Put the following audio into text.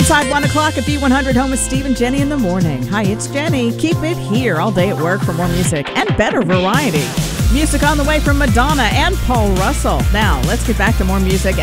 Inside 1 o'clock at B100, home with Steve and Jenny in the morning. Hi, it's Jenny. Keep it here all day at work for more music and better variety. Music on the way from Madonna and Paul Russell. Now, let's get back to more music.